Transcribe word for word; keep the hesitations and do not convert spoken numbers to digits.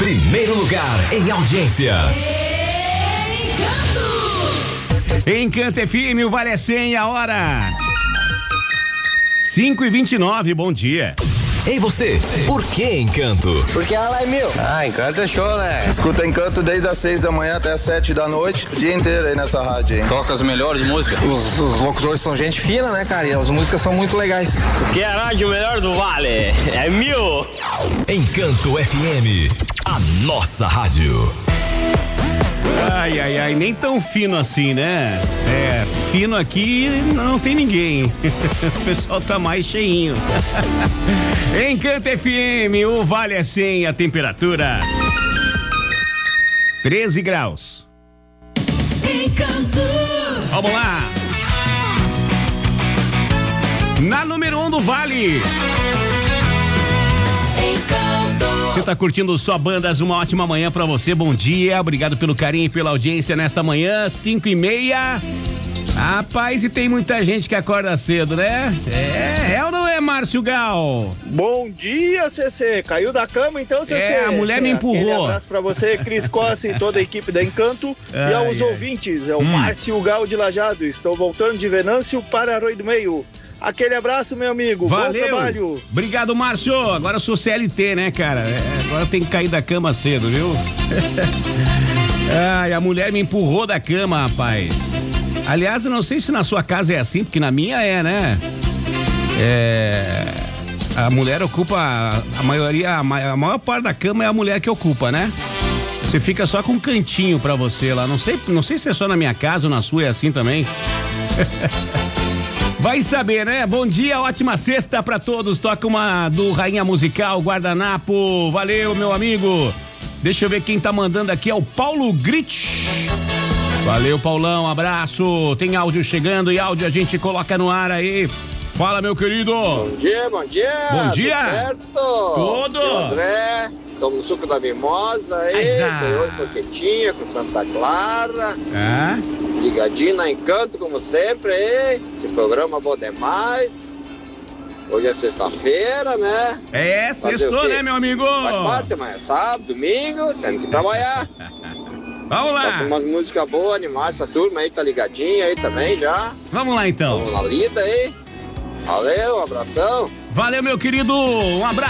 Primeiro lugar em audiência. Encanto F M, o Vale é cem, a hora cinco e vinte e nove, bom dia. Ei você, por que Encanto? Porque ela é meu. Ah, Encanto é show, né? Escuta Encanto desde as seis da manhã até as sete da noite, o dia inteiro aí nessa rádio, hein? Toca as melhores músicas. Os, os locutores são gente fina, né, cara? E as músicas são muito legais. Que é a rádio melhor do Vale é mil. Encanto F M, a nossa rádio. Ai, ai, ai, nem tão fino assim, né? É, fino aqui não tem ninguém. O pessoal tá mais cheinho. Encanto F M, o Vale é cem, a temperatura treze graus. Encanto. Vamos lá. Na número um do Vale. Você tá curtindo só bandas, uma ótima manhã pra você, bom dia, obrigado pelo carinho e pela audiência nesta manhã, cinco e meia. Rapaz, e tem muita gente que acorda cedo, né? É, é ou não é, Márcio Gal? Bom dia, C C. Caiu da cama então, C C? É, a mulher me empurrou. Aquele abraço pra você, Cris Costa e toda a equipe da Encanto. Ai, e aos ai. ouvintes, é o Hum. Márcio Gal de Lajado. Estou voltando de Venâncio para Arroio do Meio. Aquele abraço, meu amigo. Valeu. Bom trabalho. Obrigado, Márcio. Agora eu sou C L T, né, cara? É, agora tem que cair da cama cedo, viu? Ai, a mulher me empurrou da cama, rapaz. Aliás, eu não sei se na sua casa é assim, porque na minha é, né? É... A mulher ocupa a maioria, a ma- a maior parte da cama é a mulher que ocupa, né? Você fica só com um cantinho pra você lá. Não sei, não sei se é só na minha casa ou na sua é assim também. Vai saber, né? Bom dia, ótima sexta pra todos. Toca uma do Rainha Musical, Guardanapo. Valeu, meu amigo. Deixa eu ver quem tá mandando aqui, é o Paulo Grit. Valeu, Paulão, abraço. Tem áudio chegando e áudio a gente coloca no ar aí. Fala, meu querido. Bom dia, bom dia. Bom dia. Tudo certo? Tudo. Eu, André, tomo no suco da mimosa aí, Aiza. tem hoje coquetinha com Santa Clara. Ah, Ligadinho na Encanto, como sempre, aí. Esse programa é bom demais. Hoje é sexta-feira, né? é, Fazer sextou, o quê? né, meu amigo? Faz parte, amanhã é sábado, domingo, temos que trabalhar. Vamos Tá lá. com umas músicas boas, animar essa turma aí, tá ligadinha aí também já. Vamos lá, então. Vamos na lida aí. Valeu, um abração. Valeu, meu querido. Um abraço.